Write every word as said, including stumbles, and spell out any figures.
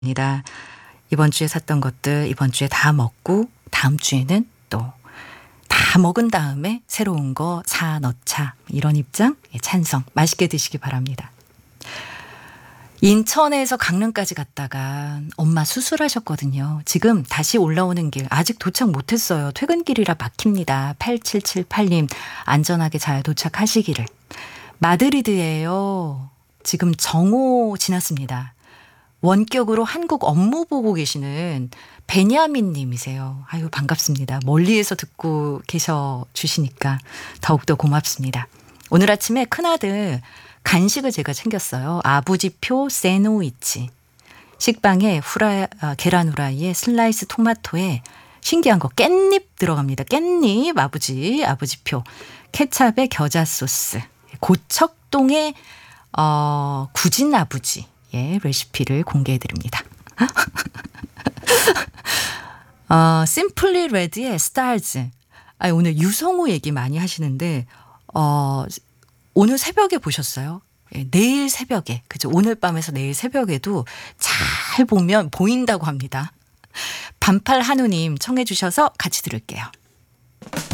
니다. 이번 주에 샀던 것들 이번 주에 다 먹고 다음 주에는 또 다 먹은 다음에 새로운 거 사 넣자. 이런 입장 찬성. 맛있게 드시기 바랍니다. 인천에서 강릉까지 갔다가 엄마 수술하셨거든요. 지금 다시 올라오는 길 아직 도착 못했어요. 퇴근길이라 막힙니다. 팔칠칠팔 님 안전하게 잘 도착하시기를. 마드리드예요. 지금 정오 지났습니다. 원격으로 한국 업무 보고 계시는 베냐민 님이세요. 아유 반갑습니다. 멀리에서 듣고 계셔 주시니까 더욱더 고맙습니다. 오늘 아침에 큰아들 간식을 제가 챙겼어요. 아부지표 샌드위치. 식빵에 후라, 아, 계란 후라이에 슬라이스 토마토에 신기한 거 깻잎 들어갑니다. 깻잎 아버지 아부지표. 케찹에 겨자 소스. 고척동의 어, 구진 아부지. 예, 레시피를 공개해 드립니다. 어, 심플리 레드의 스타즈. 아, 오늘 유성우 얘기 많이 하시는데 어, 오늘 새벽에 보셨어요? 예, 내일 새벽에, 그죠? 오늘 밤에서 내일 새벽에도 잘 보면 보인다고 합니다. 반팔 한우님 청해 주셔서 같이 들을게요.